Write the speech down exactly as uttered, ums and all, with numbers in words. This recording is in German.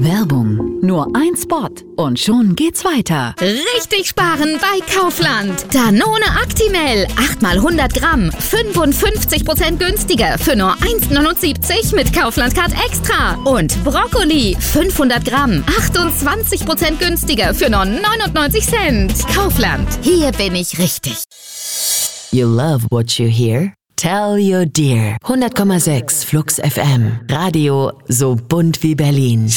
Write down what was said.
Werbung. Nur ein Spot und schon geht's weiter. Richtig sparen bei Kaufland. Danone Actimel. acht mal hundert Gramm. fünfundfünfzig Prozent günstiger für nur eins neunundsiebzig mit Kaufland-Card Extra. Und Brokkoli. fünfhundert Gramm. achtundzwanzig Prozent günstiger für nur neunundneunzig Cent. Kaufland. Hier bin ich richtig. You love what you hear? Tell your dear. hundert Komma sechs Flux F M. Radio so bunt wie Berlin.